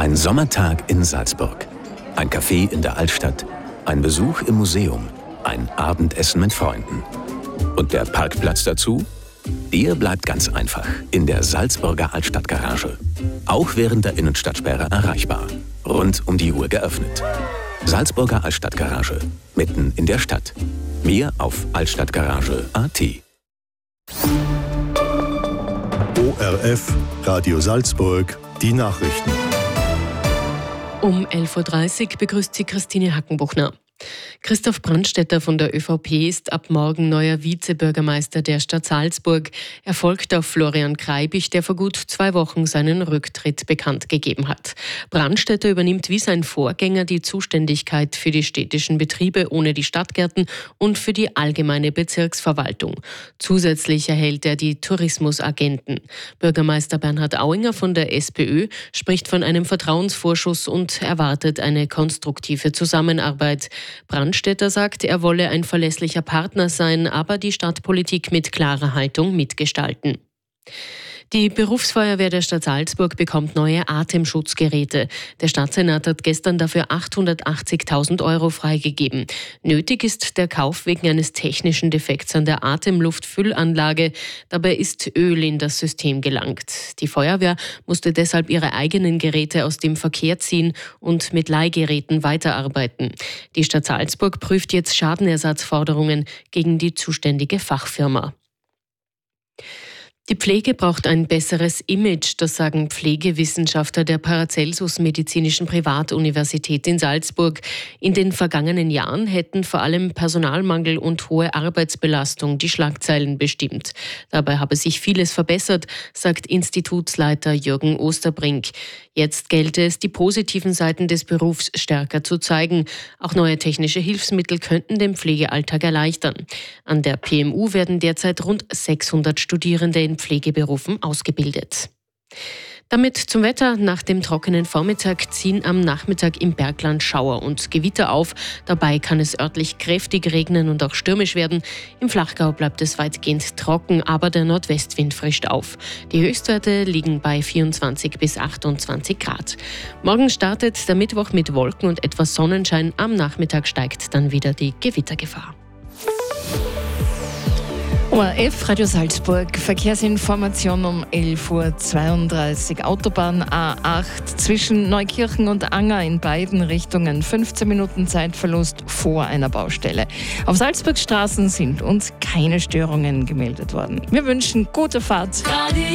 Ein Sommertag in Salzburg, ein Café in der Altstadt, ein Besuch im Museum, ein Abendessen mit Freunden. Und der Parkplatz dazu? Der bleibt ganz einfach in der Salzburger Altstadtgarage. Auch während der Innenstadtsperre erreichbar. Rund um die Uhr geöffnet. Salzburger Altstadtgarage, mitten in der Stadt. Mehr auf altstadtgarage.at. ORF, Radio Salzburg, die Nachrichten. Um 11.30 Uhr begrüßt sie Christine Hackenbuchner. Christoph Brandstätter von der ÖVP ist ab morgen neuer Vizebürgermeister der Stadt Salzburg. Er folgt auf Florian Kreibich, der vor gut 2 Wochen seinen Rücktritt bekannt gegeben hat. Brandstätter übernimmt wie sein Vorgänger die Zuständigkeit für die städtischen Betriebe ohne die Stadtgärten und für die allgemeine Bezirksverwaltung. Zusätzlich erhält er die Tourismusagenten. Bürgermeister Bernhard Auinger von der SPÖ spricht von einem Vertrauensvorschuss und erwartet eine konstruktive Zusammenarbeit. Brandstätter sagt, er wolle ein verlässlicher Partner sein, aber die Stadtpolitik mit klarer Haltung mitgestalten. Die Berufsfeuerwehr der Stadt Salzburg bekommt neue Atemschutzgeräte. Der Stadtsenat hat gestern dafür 880.000 € freigegeben. Nötig ist der Kauf wegen eines technischen Defekts an der Atemluftfüllanlage. Dabei ist Öl in das System gelangt. Die Feuerwehr musste deshalb ihre eigenen Geräte aus dem Verkehr ziehen und mit Leihgeräten weiterarbeiten. Die Stadt Salzburg prüft jetzt Schadenersatzforderungen gegen die zuständige Fachfirma. Die Pflege braucht ein besseres Image, das sagen Pflegewissenschaftler der Paracelsus Medizinischen Privatuniversität in Salzburg. In den vergangenen Jahren hätten vor allem Personalmangel und hohe Arbeitsbelastung die Schlagzeilen bestimmt. Dabei habe sich vieles verbessert, sagt Institutsleiter Jürgen Osterbrink. Jetzt gelte es, die positiven Seiten des Berufs stärker zu zeigen. Auch neue technische Hilfsmittel könnten den Pflegealltag erleichtern. An der PMU werden derzeit rund 600 Studierende in Pflegeberufen ausgebildet. Damit zum Wetter. Nach dem trockenen Vormittag ziehen am Nachmittag im Bergland Schauer und Gewitter auf. Dabei kann es örtlich kräftig regnen und auch stürmisch werden. Im Flachgau bleibt es weitgehend trocken, aber der Nordwestwind frischt auf. Die Höchstwerte liegen bei 24 bis 28 Grad. Morgen startet der Mittwoch mit Wolken und etwas Sonnenschein. Am Nachmittag steigt dann wieder die Gewittergefahr. ORF, Radio Salzburg, Verkehrsinformation um 11.32 Uhr. Autobahn A8 zwischen Neukirchen und Anger in beiden Richtungen. 15 Minuten Zeitverlust vor einer Baustelle. Auf Salzburgs Straßen sind uns keine Störungen gemeldet worden. Wir wünschen gute Fahrt. Radio